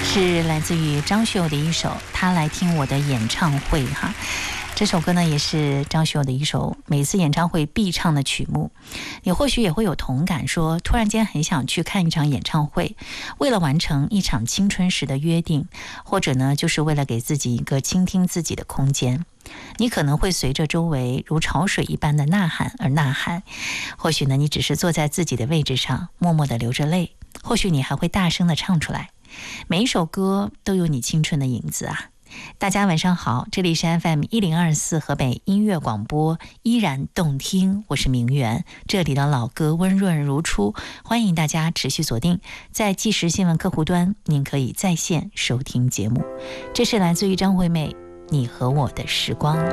是来自于张学友的一首《他来听我的演唱会》哈。这首歌呢，也是张学友的一首每次演唱会必唱的曲目。你或许也会有同感，说突然间很想去看一场演唱会，为了完成一场青春时的约定，或者呢，就是为了给自己一个倾听自己的空间。你可能会随着周围如潮水一般的呐喊而呐喊，或许呢，你只是坐在自己的位置上，默默地流着泪，或许你还会大声地唱出来。每一首歌都有你青春的影子啊！大家晚上好，这里是 FM1024 河北音乐广播，依然动听，我是明媛，这里的老歌温润如初，欢迎大家持续锁定在即时新闻客户端，您可以在线收听节目。这是来自于张惠妹《你和我的时光》。